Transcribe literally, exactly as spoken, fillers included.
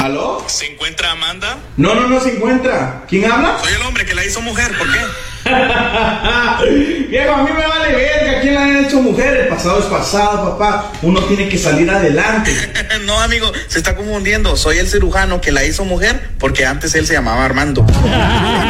¿Aló? ¿Se encuentra Amanda? No, no, no se encuentra. ¿Quién habla? Soy el hombre que la hizo mujer, ¿por qué? Viejo, a mí me vale verga. ¿Quién la ha hecho mujer? El pasado es pasado, papá. Uno tiene que salir adelante. No, amigo, se está confundiendo. Soy el cirujano que la hizo mujer porque antes él se llamaba Armando.